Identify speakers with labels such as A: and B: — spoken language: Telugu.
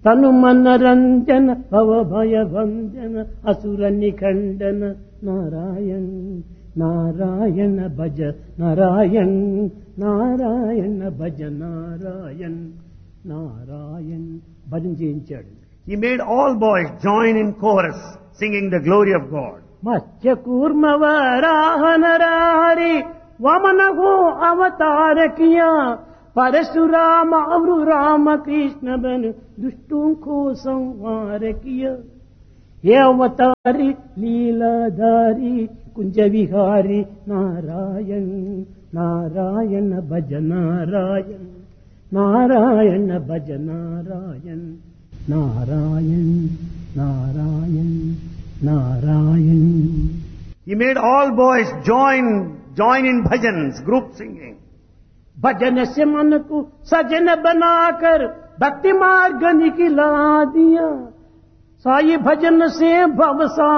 A: తను మనరంజన భవ భయ భంజన అసుర నిఖండన నారాయణ నారాయణ భజ నారాయణ నారాయణ భజ నారాయణ నారాయణ భజన చేయించాడు.
B: He made all boys join in chorus singing the glory of God.
A: మత్స్య కూర్మ వరాహ నరహరి వమన గో అవతార కియా परशुराम और राम कृष्ण बन दुष्टों को संहार किया. हे अवतारी लीलाधारी कुंज विहारी नारायण नारायण भज नारायण नारायण भज Narayan Narayan Narayan Narayan.
B: He made all boys join in bhajans, group singing.
A: भजन से मन को सजन बनाकर भक्ति मार्ग निकला दिया. साई भजन से भव